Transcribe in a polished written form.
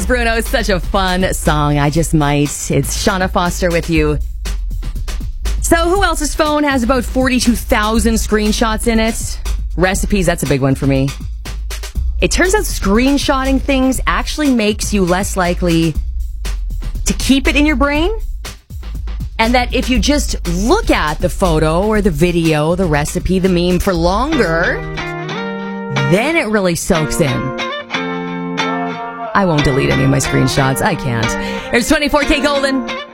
is Bruno. It's such a fun song. I just might. It's Shauna Foster with you. So who else's phone has about 42,000 screenshots in it? Recipes, that's a big one for me. It turns out screenshotting things actually makes you less likely to keep it in your brain. And that if you just look at the photo or the video, the recipe, the meme for longer, then it really soaks in. I won't delete any of my screenshots. I can't. There's 24K Golden.